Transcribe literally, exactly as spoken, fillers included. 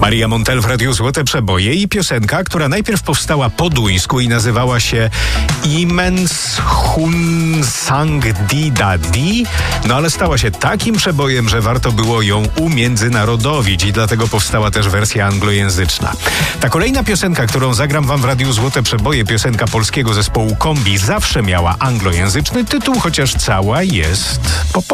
Maria Montell w Radiu Złote Przeboje i piosenka, która najpierw powstała po duńsku i nazywała się Imens Hun Sang Di Da Di, no ale stała się takim przebojem, że warto było ją umiędzynarodowić i dlatego powstała też wersja anglojęzyczna. Ta kolejna piosenka, którą zagram wam w Radiu Złote Przeboje, piosenka polskiego zespołu Kombi, zawsze miała anglojęzyczny tytuł, chociaż cała jest po polsku.